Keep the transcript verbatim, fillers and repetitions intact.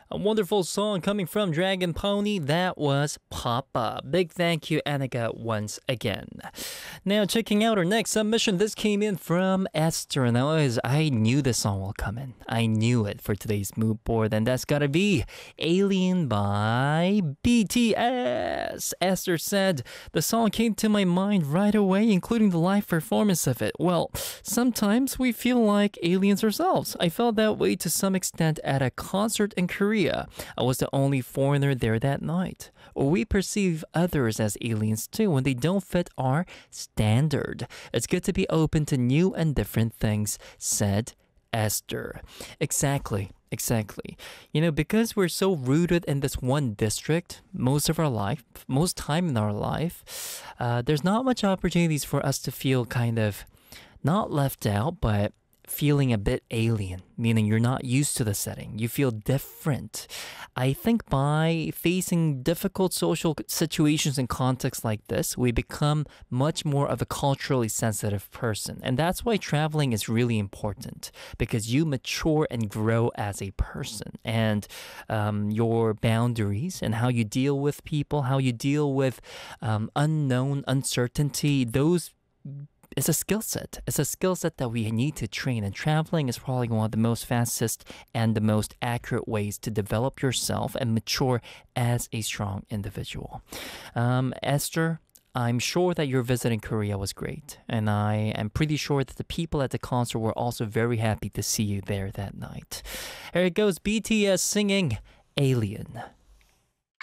A wonderful song coming from Dragon Pony. That was Papa. Big thank you, Annika, once again. Now, checking out our next submission. This came in from Esther. And that was, I knew this song will come in. I knew it for today's mood board. And that's gotta be Alien by B T S. Esther said, the song came to my mind right away, including the live performance of it. Well, sometimes we feel like aliens ourselves. I felt that way to some extent at a concert in Korea. I was the only foreigner there that night. We perceive others as aliens too when they don't fit our standard. It's good to be open to new and different things, said Esther. Exactly. Exactly. You know, because we're so rooted in this one district most of our life, most time in our life, uh, there's not much opportunities for us to feel kind of not left out, but feeling a bit alien, meaning you're not used to the setting. You feel different. I think by facing difficult social situations and contexts like this, we become much more of a culturally sensitive person. And that's why traveling is really important, because you mature and grow as a person. And um, your boundaries and how you deal with people, how you deal with um, unknown uncertainty, those it's a skill set. It's a skill set that we need to train, and traveling is probably one of the most fastest and the most accurate ways to develop yourself and mature as a strong individual. Um, Esther, I'm sure that your visit in Korea was great, and I am pretty sure that the people at the concert were also very happy to see you there that night. Here it goes, B T S singing Alien.